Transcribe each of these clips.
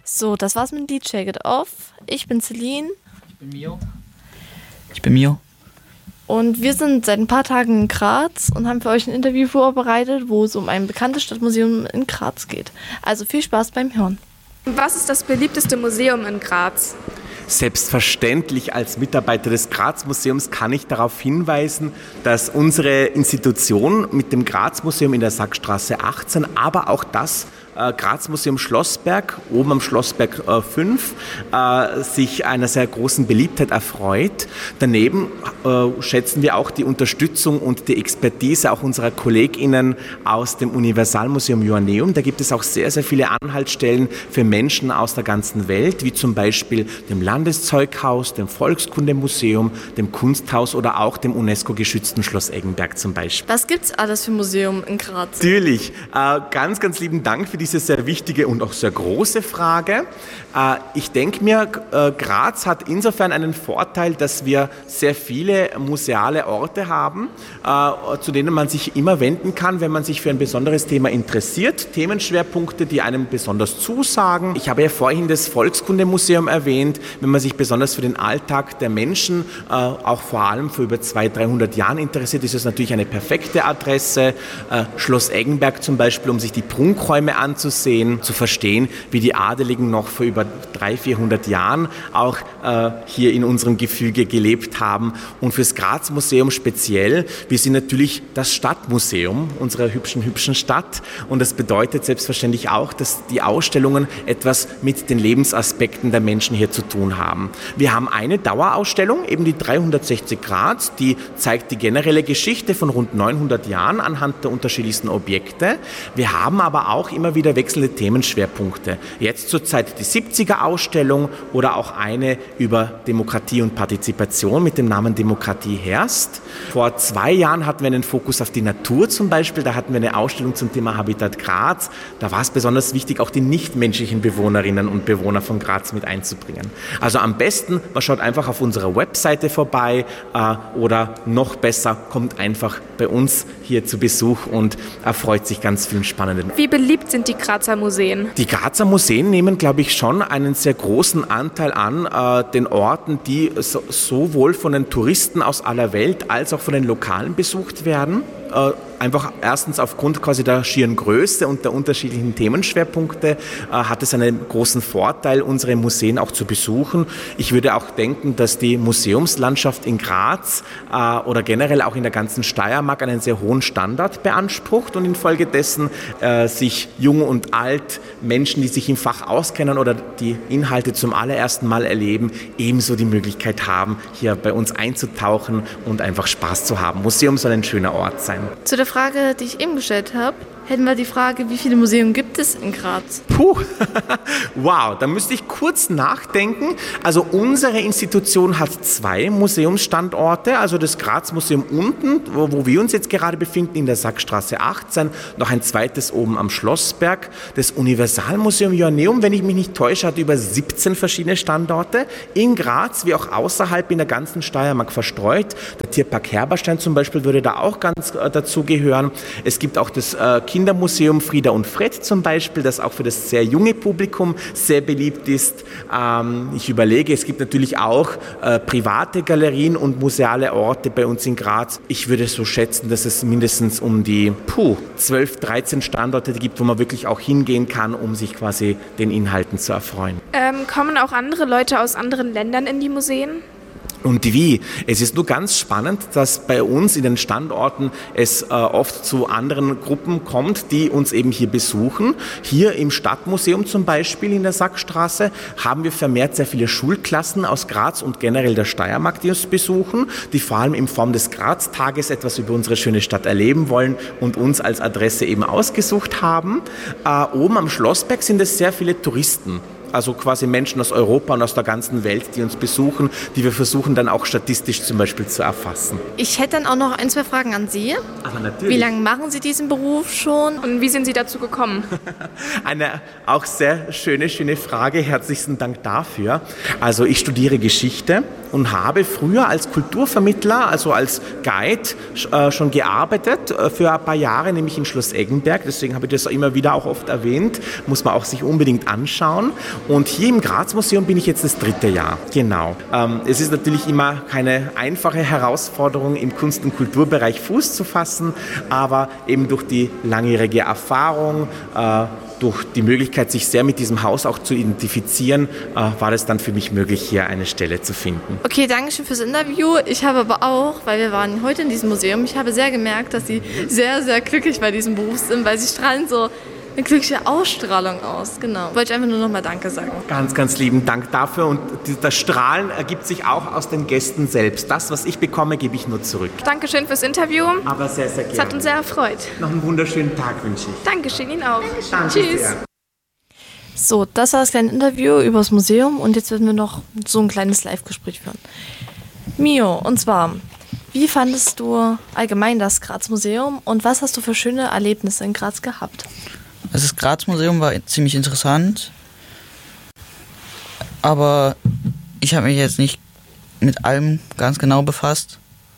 So, das war's mit Lied Shake It Off. Ich bin Celine. Ich bin Mio. Und wir sind seit ein paar Tagen in Graz und haben für euch ein Interview vorbereitet, wo es um ein bekanntes Stadtmuseum in Graz geht. Also viel Spaß beim Hören. Was ist das beliebteste Museum in Graz? Selbstverständlich als Mitarbeiter des Graz-Museums kann ich darauf hinweisen, dass unsere Institution mit dem Graz-Museum in der Sackstraße 18, aber auch das Graz-Museum Schlossberg, oben am Schlossberg 5, sich einer sehr großen Beliebtheit erfreut. Daneben schätzen wir auch die Unterstützung und die Expertise auch unserer KollegInnen aus dem Universalmuseum Joanneum. Da gibt es auch sehr, sehr viele Anhaltsstellen für Menschen aus der ganzen Welt, wie zum Beispiel dem Landeszeughaus, dem Volkskundemuseum, dem Kunsthaus oder auch dem UNESCO-geschützten Schloss Eggenberg zum Beispiel. Was gibt's alles für Museum in Graz? Natürlich. Ganz, ganz lieben Dank für diese sehr wichtige und auch sehr große Frage. Ich denke mir, Graz hat insofern einen Vorteil, dass wir sehr viele museale Orte haben, zu denen man sich immer wenden kann, wenn man sich für ein besonderes Thema interessiert. Themenschwerpunkte, die einem besonders zusagen. Ich habe ja vorhin das Volkskundemuseum erwähnt. Wenn man sich besonders für den Alltag der Menschen, auch vor allem vor über 200-300 Jahren interessiert, ist es natürlich eine perfekte Adresse. Schloss Eggenberg zum Beispiel, um sich die Prunkräume anzusehen, zu verstehen, wie die Adeligen noch vor über 300-400 Jahren auch hier in unserem Gefüge gelebt haben. Und fürs Graz-Museum speziell, wir sind natürlich das Stadtmuseum unserer hübschen Stadt. Und das bedeutet selbstverständlich auch, dass die Ausstellungen etwas mit den Lebensaspekten der Menschen hier zu tun haben. Wir haben eine Dauerausstellung, eben die 360 Grad, die zeigt die generelle Geschichte von rund 900 Jahren anhand der unterschiedlichsten Objekte. Wir haben aber auch immer wieder wechselnde Themenschwerpunkte. Jetzt zurzeit die 70er-Ausstellung oder auch eine über Demokratie und Partizipation mit dem Namen Demokratie herrscht. Vor 2 Jahren hatten wir einen Fokus auf die Natur zum Beispiel. Da hatten wir eine Ausstellung zum Thema Habitat Graz. Da war es besonders wichtig, auch die nichtmenschlichen Bewohnerinnen und Bewohner von Graz mit einzubringen. Also am besten, man schaut einfach auf unserer Webseite vorbei oder noch besser, kommt einfach bei uns hier zu Besuch und erfreut sich ganz vielen spannenden. Wie beliebt sind die Grazer Museen? Die Grazer Museen nehmen, glaube ich, schon einen sehr großen Anteil an den Orten, die sowohl von den Touristen aus aller Welt als auch von den Lokalen besucht werden. Einfach erstens aufgrund quasi der schieren Größe und der unterschiedlichen Themenschwerpunkte hat es einen großen Vorteil, unsere Museen auch zu besuchen. Ich würde auch denken, dass die Museumslandschaft in Graz oder generell auch in der ganzen Steiermark einen sehr hohen Standard beansprucht und infolgedessen sich jung und alt, Menschen, die sich im Fach auskennen oder die Inhalte zum allerersten Mal erleben, ebenso die Möglichkeit haben, hier bei uns einzutauchen und einfach Spaß zu haben. Museum soll ein schöner Ort sein. Zu der Frage, die ich eben gestellt habe, hätten wir die Frage, wie viele Museen gibt es in Graz? Puh, wow, da müsste ich kurz nachdenken. Also unsere Institution hat 2 Museumsstandorte, also das Graz-Museum unten, wo wir uns jetzt gerade befinden, in der Sackstraße 18, noch ein zweites oben am Schlossberg. Das Universalmuseum Joanneum, wenn ich mich nicht täusche, hat über 17 verschiedene Standorte, in Graz wie auch außerhalb in der ganzen Steiermark verstreut. Der Tierpark Herberstein zum Beispiel würde da auch ganz dazugehören. Es gibt auch das Kindermuseum Frieda und Fred zum Beispiel, das auch für das sehr junge Publikum sehr beliebt ist. Ich überlege, es gibt natürlich auch private Galerien und museale Orte bei uns in Graz. Ich würde so schätzen, dass es mindestens um die 12, 13 Standorte gibt, wo man wirklich auch hingehen kann, um sich quasi den Inhalten zu erfreuen. Kommen auch andere Leute aus anderen Ländern in die Museen? Und wie? Es ist nur ganz spannend, dass bei uns in den Standorten es oft zu anderen Gruppen kommt, die uns eben hier besuchen. Hier im Stadtmuseum zum Beispiel in der Sackstraße haben wir vermehrt sehr viele Schulklassen aus Graz und generell der Steiermark, die uns besuchen, die vor allem in Form des Graz-Tages etwas über unsere schöne Stadt erleben wollen und uns als Adresse eben ausgesucht haben. Oben am Schlossberg sind es sehr viele Touristen. Also quasi Menschen aus Europa und aus der ganzen Welt, die uns besuchen, die wir versuchen dann auch statistisch zum Beispiel zu erfassen. Ich hätte dann auch noch 1, 2 Fragen an Sie. Aber natürlich. Wie lange machen Sie diesen Beruf schon? Und wie sind Sie dazu gekommen? Eine auch sehr schöne Frage. Herzlichen Dank dafür. Also ich studiere Geschichte und habe früher als Kulturvermittler, also als Guide schon gearbeitet für ein paar Jahre, nämlich in Schloss Eggenberg. Deswegen habe ich das immer wieder auch oft erwähnt. Muss man auch sich unbedingt anschauen. Und hier im Graz-Museum bin ich jetzt das 3. Jahr. Genau. Es ist natürlich immer keine einfache Herausforderung, im Kunst- und Kulturbereich Fuß zu fassen, aber eben durch die langjährige Erfahrung, durch die Möglichkeit, sich sehr mit diesem Haus auch zu identifizieren, war es dann für mich möglich, hier eine Stelle zu finden. Okay, danke schön fürs Interview. Ich habe aber auch, weil wir waren heute in diesem Museum, ich habe sehr gemerkt, dass Sie sehr, sehr glücklich bei diesem Beruf sind, weil Sie strahlen so eine glückliche Ausstrahlung aus. Genau. Wollte ich einfach nur nochmal Danke sagen. Ganz, ganz lieben Dank dafür. Und das Strahlen ergibt sich auch aus den Gästen selbst. Das, was ich bekomme, gebe ich nur zurück. Dankeschön fürs Interview. Aber sehr, sehr gerne. Es hat uns sehr erfreut. Noch einen wunderschönen Tag wünsche ich. Dankeschön, Ihnen auch. Danke Tschüss. sehr. So, das war das kleine Interview über das Museum und jetzt werden wir noch so ein kleines Live-Gespräch führen. Mio, und zwar, wie fandest du allgemein das Graz-Museum und was hast du für schöne Erlebnisse in Graz gehabt? Also das Graz-Museum war ziemlich interessant, aber ich habe mich jetzt nicht mit allem ganz genau befasst.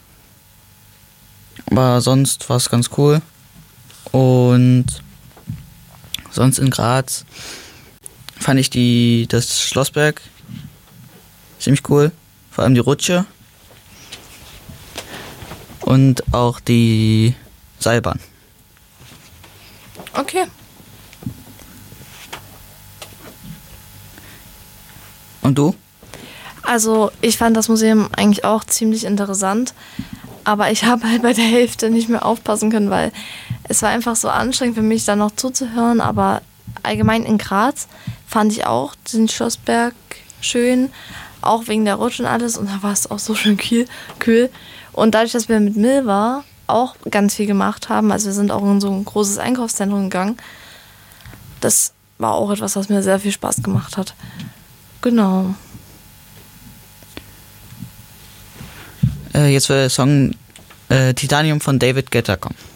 Aber sonst war es ganz cool. Und sonst in Graz fand ich das Schlossberg ziemlich cool, vor allem die Rutsche und auch die Seilbahn. Okay. Und du? Also ich fand das Museum eigentlich auch ziemlich interessant, aber ich habe halt bei der Hälfte nicht mehr aufpassen können, weil es war einfach so anstrengend für mich, da noch zuzuhören, aber allgemein in Graz fand ich auch den Schlossberg schön, auch wegen der Rutsche und alles und da war es auch so schön kühl. Und dadurch, dass wir mit Milva auch ganz viel gemacht haben, also wir sind auch in so ein großes Einkaufszentrum gegangen, das war auch etwas, was mir sehr viel Spaß gemacht hat. Genau. Jetzt wird der Song Titanium von David Guetta kommen.